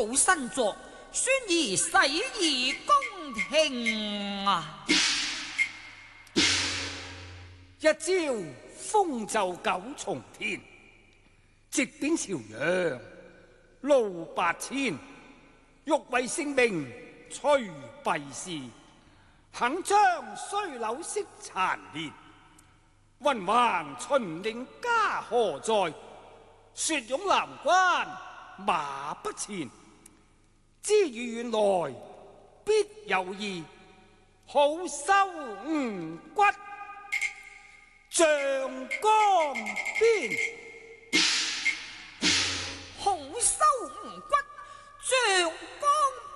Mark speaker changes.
Speaker 1: 做新作，宣以洗耳恭聽啊！
Speaker 2: 一朝風就九重天，直頂朝陽路八千，欲為性命催弊事，肯將衰柳惜殘年。雲橫秦嶺家何在？雪擁南關馬不前。知與遠來必有意，好收吳骨象江邊。
Speaker 1: 好收吳骨象江